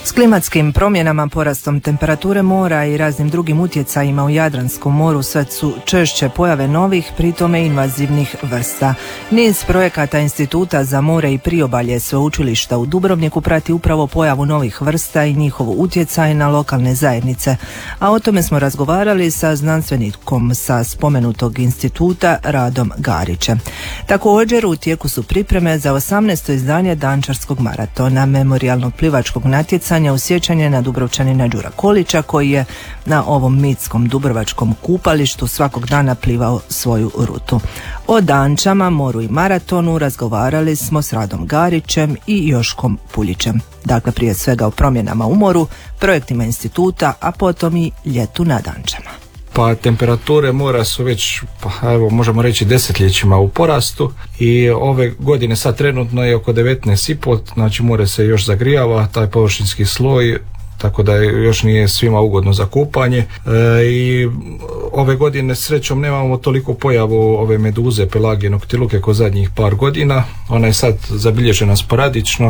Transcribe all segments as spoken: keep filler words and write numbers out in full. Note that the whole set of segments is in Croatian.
S klimatskim promjenama, porastom temperature mora i raznim drugim utjecajima u Jadranskom moru sve su češće pojave novih, pri tome invazivnih vrsta. Niz projekata Instituta za more i priobalje Sveučilišta u Dubrovniku prati upravo pojavu novih vrsta i njihov utjecaj na lokalne zajednice, a o tome smo razgovarali sa znanstvenikom sa spomenutog instituta Radom Garićem. Također u tijeku su pripreme za osamnaesto izdanje Dančarskog maratona, memorijalnog plivačkog natjecanja u sjećanje na Dubrovčanina Đura Kolića, koji je na ovom mitskom dubrovačkom kupalištu svakog dana plivao svoju rutu. O Dančama, moru i maratonu razgovarali smo s Radom Garićem i Joškom Puljićem. Dakle, prije svega o promjenama u moru, projektima instituta, a potom i ljetu na Dančama. Pa temperature mora su već, pa evo možemo reći, desetljećima u porastu i ove godine sad trenutno je oko devetnaest i pol, znači more se još zagrijava, taj površinski sloj, tako da još nije svima ugodno za kupanje. E, i ove godine srećom nemamo toliko pojavu ove meduze pelagijenog tiluke kao zadnjih par godina. Ona je sad zabilježena sporadično,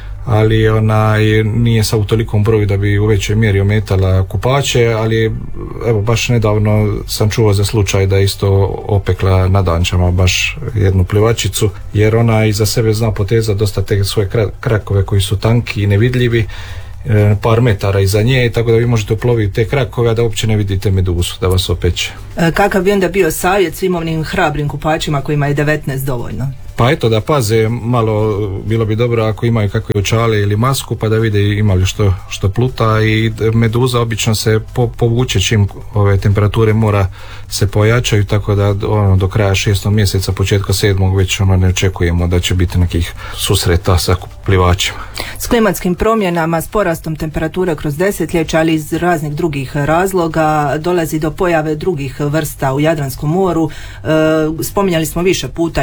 ali ona nije sa u tolikom broju da bi u većoj mjeri ometala kupače, ali evo baš nedavno sam čuo za slučaj da isto opekla na Dančama baš jednu plivačicu, jer ona iza sebe zna poteza dosta te svoje krakove koji su tanki i nevidljivi, par metara iza nje, tako da vi možete uploviti te krakove, a da uopće ne vidite meduzu da vas opeče. Kakav bi onda bio savjet svim ovim hrabrim kupačima kojima je devetnaest dovoljno? Pa eto, da paze malo, bilo bi dobro ako imaju kakve očale ili masku, pa da vide ima li što, što pluta. I meduza obično se po, povuče čim ove temperature mora se pojačaju, tako da ono, do kraja šestog mjeseca, početka sedmog već ono, ne očekujemo da će biti nekih susreta sa plivačima. S klimatskim promjenama, s porastom temperature kroz desetljeća, ali iz raznih drugih razloga dolazi do pojave drugih vrsta u Jadranskom moru. E, spominjali smo više puta